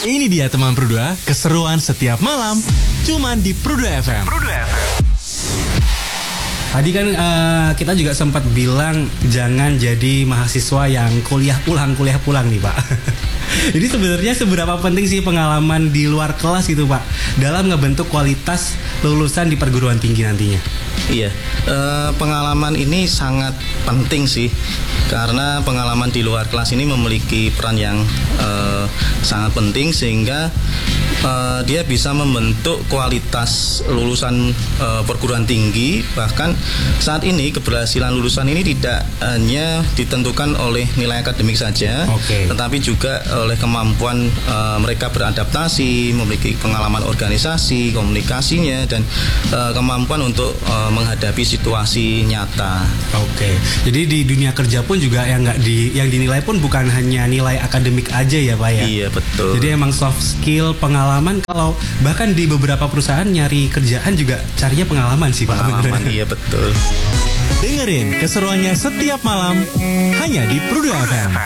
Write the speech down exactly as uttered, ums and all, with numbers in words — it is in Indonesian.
Ini dia teman Prudua, keseruan setiap malam, cuman di Prudua F M. Prudua F M. Tadi kan uh, kita juga sempat bilang jangan jadi mahasiswa yang kuliah pulang, kuliah pulang nih Pak. Jadi sebenarnya seberapa penting sih pengalaman di luar kelas gitu Pak dalam ngebentuk kualitas lulusan di perguruan tinggi nantinya? Iya, eh, pengalaman ini sangat penting sih, karena pengalaman di luar kelas ini memiliki peran yang eh, sangat penting sehingga eh, dia bisa membentuk kualitas lulusan eh, perguruan tinggi. Bahkan saat ini keberhasilan lulusan ini tidak hanya ditentukan oleh nilai akademik saja, okay. tetapi juga oleh kemampuan uh, mereka beradaptasi, memiliki pengalaman organisasi, komunikasinya, dan uh, kemampuan untuk uh, menghadapi situasi nyata. Oke, jadi di dunia kerja pun juga yang nggak di yang dinilai pun bukan hanya nilai akademik aja ya Pak ya. Iya betul. Jadi emang soft skill, pengalaman. Kalau bahkan di beberapa perusahaan nyari kerjaan juga carinya pengalaman sih Pak. Pengalaman, iya betul. Dengerin keseruannya setiap malam hanya di Prudua F M.